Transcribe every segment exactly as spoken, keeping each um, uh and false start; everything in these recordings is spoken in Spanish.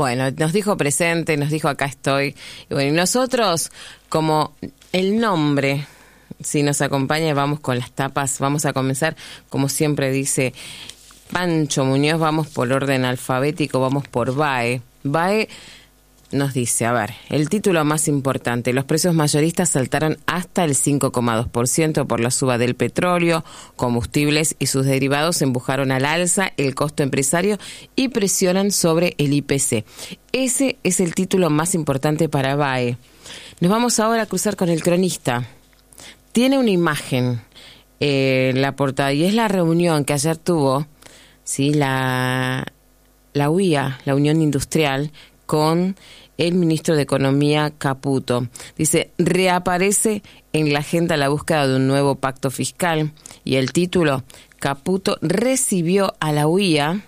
Bueno, nos dijo presente, nos dijo acá estoy. Y bueno, y nosotros, como el nombre, si nos acompaña, vamos con las tapas. Vamos a comenzar, como siempre dice Pancho Muñoz, vamos por orden alfabético, vamos por B A E. B A E nos dice, a ver, el título más importante: los precios mayoristas saltaron hasta el cinco coma dos por ciento por la suba del petróleo, combustibles y sus derivados empujaron al alza el costo empresario y presionan sobre el I P C. Ese es el título más importante para B A E. Nos vamos ahora a cruzar con el cronista. Tiene una imagen en eh, la portada y es la reunión que ayer tuvo, ¿sí?, la, la U I A, la Unión Industrial, con el ministro de Economía, Caputo. Dice, reaparece en la agenda la búsqueda de un nuevo pacto fiscal. Y el título, Caputo recibió a la U I A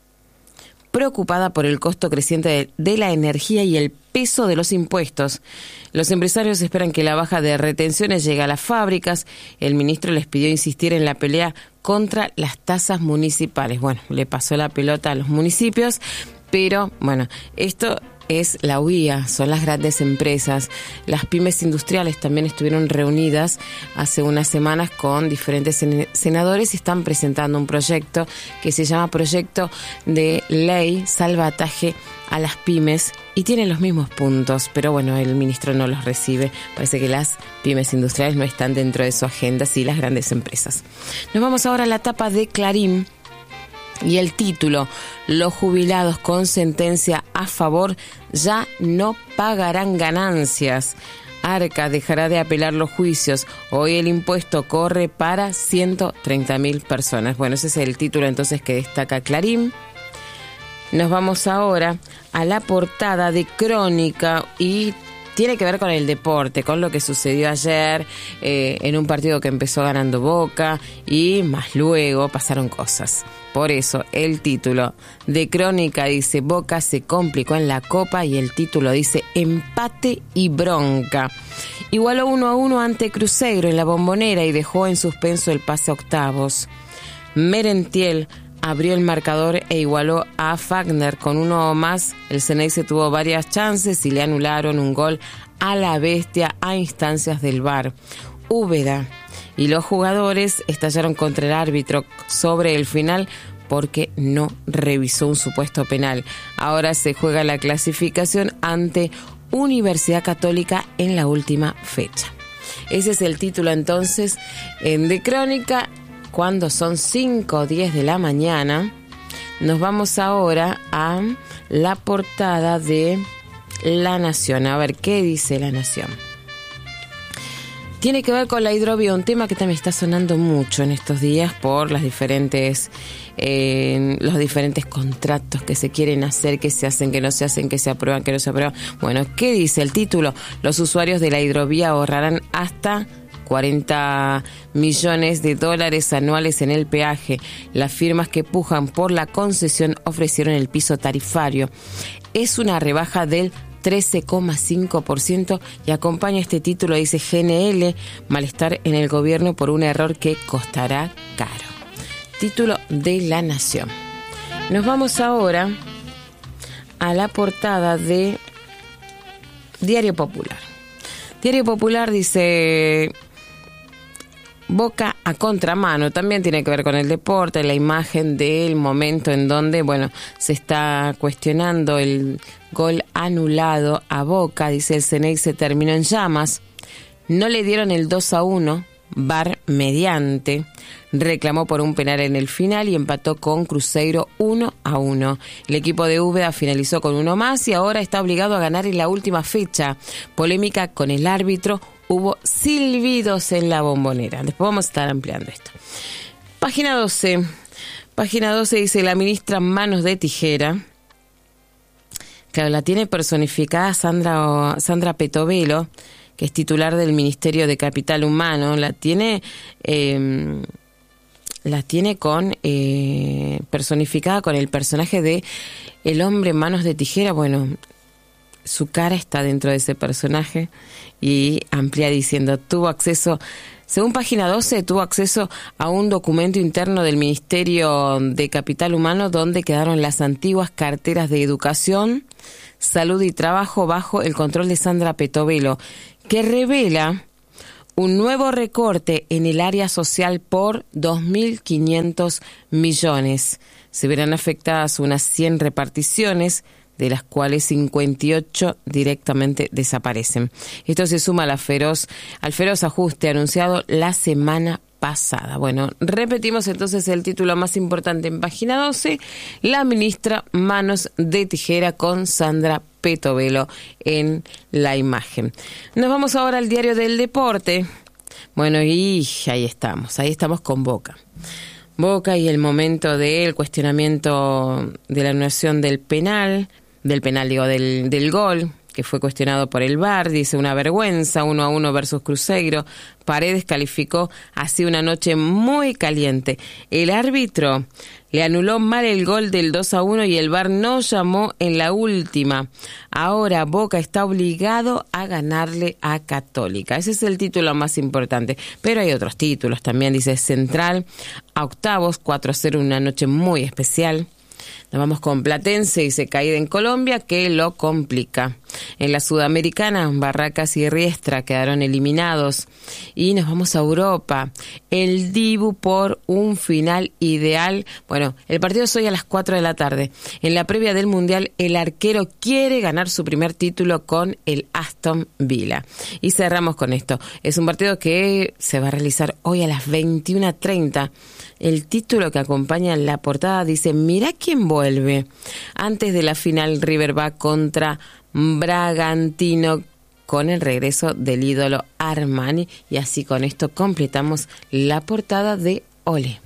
preocupada por el costo creciente de, de la energía y el peso de los impuestos. Los empresarios esperan que la baja de retenciones llegue a las fábricas. El ministro les pidió insistir en la pelea contra las tasas municipales. Bueno, le pasó la pelota a los municipios, pero bueno, esto es la U I A, son las grandes empresas. Las pymes industriales también estuvieron reunidas hace unas semanas con diferentes sen- senadores y están presentando un proyecto que se llama Proyecto de Ley Salvataje a las Pymes y tiene los mismos puntos, pero bueno, el ministro no los recibe. Parece que las pymes industriales no están dentro de su agenda, sí las grandes empresas. Nos vamos ahora a la tapa de Clarín. Y el título, los jubilados con sentencia a favor ya no pagarán ganancias. Arca dejará de apelar los juicios. Hoy el impuesto corre para ciento treinta mil personas. Bueno, ese es el título entonces que destaca Clarín. Nos vamos ahora a la portada de Crónica y tiene que ver con el deporte, con lo que sucedió ayer eh, en un partido que empezó ganando Boca y más luego pasaron cosas. Por eso el título de Crónica dice, Boca se complicó en la Copa, y el título dice, empate y bronca. Igualó uno a uno ante Cruzeiro en la Bombonera y dejó en suspenso el pase a octavos. Merentiel abrió el marcador e igualó a Fagner con uno más. El Ceneice tuvo varias chances y le anularon un gol a la Bestia a instancias del V A R. Úbeda y los jugadores estallaron contra el árbitro sobre el final porque no revisó un supuesto penal. Ahora se juega la clasificación ante Universidad Católica en la última fecha. Ese es el título entonces en de Crónica. Cuando son cinco o diez de la mañana, nos vamos ahora a la portada de La Nación. A ver, ¿qué dice La Nación? Tiene que ver con la hidrovía, un tema que también está sonando mucho en estos días por las diferentes, eh, los diferentes contratos que se quieren hacer, que se hacen, que no se hacen, que se aprueban, que no se aprueban. Bueno, ¿qué dice el título? Los usuarios de la hidrovía ahorrarán hasta cuarenta millones de dólares anuales en el peaje. Las firmas que pujan por la concesión ofrecieron el piso tarifario. Es una rebaja del trece coma cinco por ciento y acompaña este título, dice G N L, malestar en el gobierno por un error que costará caro. Título de La Nación. Nos vamos ahora a la portada de Diario Popular. Diario Popular dice, Boca a contramano, también tiene que ver con el deporte, la imagen del momento en donde, bueno, se está cuestionando el gol anulado a Boca. Dice, el Ceneice terminó en llamas, no le dieron el dos a uno, V A R mediante, reclamó por un penal en el final y empató con Cruzeiro uno a uno. El equipo de Úbeda finalizó con uno más y ahora está obligado a ganar en la última fecha. Polémica con el árbitro, hubo silbidos en la Bombonera. Después vamos a estar ampliando esto. Página doce. Página doce dice, la ministra Manos de Tijera, claro, la tiene personificada Sandra, Sandra Petovelo, que es titular del Ministerio de Capital Humano, la tiene eh, la tiene con eh, personificada con el personaje de el hombre Manos de Tijera. Bueno, su cara está dentro de ese personaje y amplía diciendo, tuvo acceso Según Página doce, tuvo acceso a un documento interno del Ministerio de Capital Humano donde quedaron las antiguas carteras de Educación, Salud y Trabajo bajo el control de Sandra Petovelo, que revela un nuevo recorte en el área social por dos mil quinientos millones. Se verán afectadas unas cien reparticiones, de las cuales cincuenta y ocho directamente desaparecen. Esto se suma a la feroz, al feroz ajuste anunciado la semana pasada. Bueno, repetimos entonces el título más importante en Página doce, la ministra manos de tijera con Sandra Petovelo en la imagen. Nos vamos ahora al diario del deporte. Bueno, y ahí estamos, ahí estamos con Boca. Boca y el momento del cuestionamiento de la anulación del penal, del penal digo, del, del gol, que fue cuestionado por el V A R, dice una vergüenza, uno a uno versus Cruzeiro. Paredes calificó así una noche muy caliente. El árbitro le anuló mal el gol del dos a uno y el V A R no llamó en la última. Ahora Boca está obligado a ganarle a Católica. Ese es el título más importante. Pero hay otros títulos también, dice Central a octavos, cuatro a cero, una noche muy especial. Nos vamos con Platense y se caída en Colombia, que lo complica. En la Sudamericana, Barracas y Riestra quedaron eliminados. Y nos vamos a Europa. El Dibu por un final ideal. Bueno, el partido es hoy a las cuatro de la tarde. En la previa del Mundial, el arquero quiere ganar su primer título con el Aston Villa. Y cerramos con esto. Es un partido que se va a realizar hoy a las veintiuna treinta. El título que acompaña la portada dice: mirá quién vuelve. Antes de la final, River va contra Bragantino con el regreso del ídolo Armani. Y así con esto completamos la portada de Olé.